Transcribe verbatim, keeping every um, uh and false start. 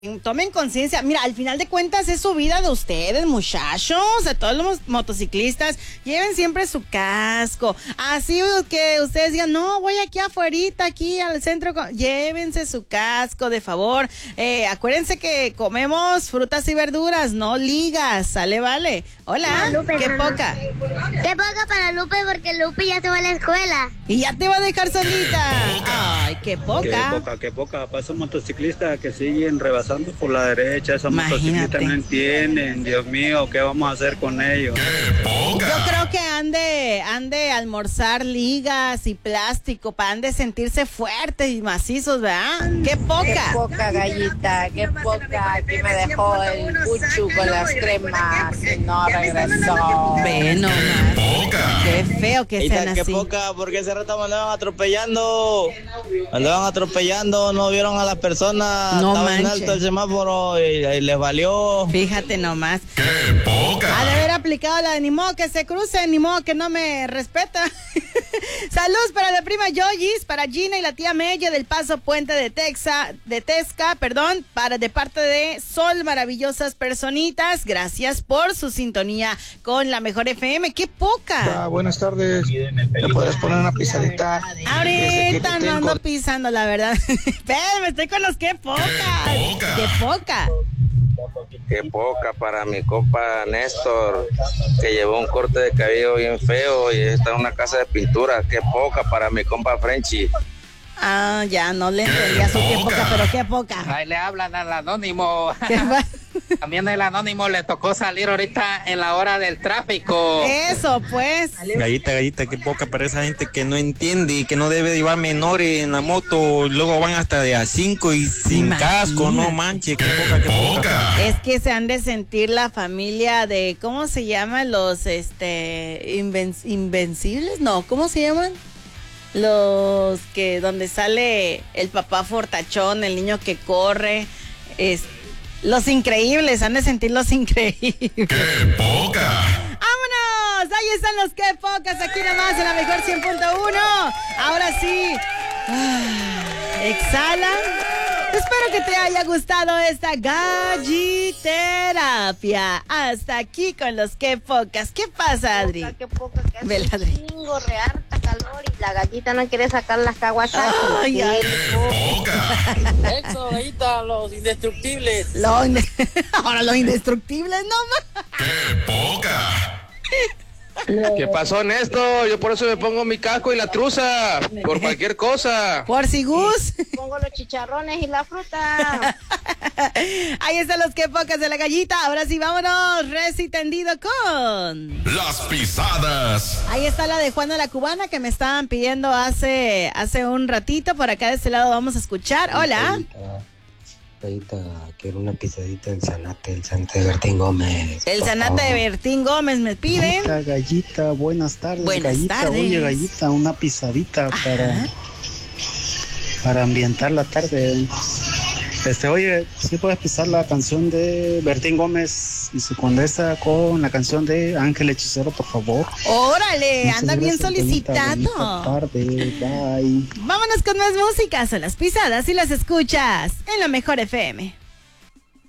Tomen conciencia, mira, al final de cuentas es su vida de ustedes, muchachos, de todos los motociclistas, lleven siempre su casco, así que ustedes digan, no, voy aquí afuerita, aquí al centro, llévense su casco, de favor, eh, acuérdense que comemos frutas y verduras, no ligas, sale, vale, hola, Lupe, qué mamá. poca. Qué poca para Lupe, porque Lupe ya se va a la escuela. Y ya te va a dejar solita, ay, qué poca. Qué poca, qué poca, para esos motociclistas que siguen rebasando por la derecha, esos Imagínate. motociclistas no entienden, Dios mío, ¿qué vamos a hacer con ellos? Yo creo que han de, han de almorzar ligas y plástico para han de sentirse fuertes y macizos, ¿verdad? ¡Qué poca! Qué poca gallita, qué poca, aquí me dejó el puchu con las cremas y no regresó. Ve nomás. Qué feo que sean Qué así. poca, porque ese rato me andaban atropellando, me andaban atropellando, no vieron a las personas, No estaba en manches. alto el semáforo y, y les valió. Fíjate nomás. Ha de haber aplicado la de ni modo que se cruce, ni modo que no me respeta. Saludos para la prima Yoyis, para Gina y la tía Mella del Paso Puente de Texas, de Tesca, perdón, para de parte de Sol, maravillosas personitas. Gracias por su sintonía con la mejor F M. ¡Qué poca! Ah, buenas tardes. ¿Me puedes poner una pisadita? Ahorita no ando pisando, la verdad. Espérame, estoy con los qué poca. ¡Qué poca! Qué poca para mi compa Néstor, que llevó un corte de cabello bien feo y está en una casa de pintura. Qué poca para mi compa Frenchy. Ah, ya no le entendía su qué poca, pero qué poca. Ahí le hablan al anónimo. ¿Qué va? También el anónimo le tocó salir ahorita en la hora del tráfico. Eso, pues. Gallita, gallita, qué poca para esa gente que no entiende y que no debe llevar menores en la moto. Luego van hasta de a cinco y sin Imagínate. casco, no manches, qué poca, qué poca. Es que se han de sentir la familia de, ¿cómo se llaman los, este, inven- invencibles? No, ¿cómo se llaman? Los que, donde sale el papá fortachón, el niño que corre, es, los increíbles, han de sentir los increíbles. ¡Qué poca! ¡Vámonos! Ahí están los qué pocas, aquí nomás en la mejor cien punto uno. Ahora sí. Ah, exhala. Espero que te haya gustado esta galliterapia. Hasta aquí con los qué pocas. ¿Qué pasa, Adri? Qué poca, que hace Vela, un Adri. chingo, re harta calor y la gallita no quiere sacar las caguachas. Ay, ay. Eso, gallita, los indestructibles. Lo inde- Ahora los indestructibles, no más. ¿Qué pasó, Néstor? Yo por eso me pongo mi casco y la truza, por cualquier cosa. Por si gus. Pongo los chicharrones y la fruta. Ahí están los que pocas de la gallita. Ahora sí, vámonos. Reci tendido con Las pisadas. Ahí está la de Juana la Cubana que me estaban pidiendo hace, hace un ratito. Por acá de este lado vamos a escuchar. Hola. Ahorita quiero una pisadita del Zanate, el Zanate de Bertín Gómez. El Zanate de Bertín Gómez me piden. Gallita, gallita, buenas tardes. Buenas gallita, tardes. Oye, gallita, una pisadita para, para ambientar la tarde. Este, oye, ¿sí puedes pisar la canción de Bertín Gómez y se condesa con la canción de Ángel Hechicero, por favor? Órale, Muchas anda bien gracias, gallita, solicitado. bonita tarde, bye. Vámonos con más música. Son las pisadas y las escuchas en la mejor F M.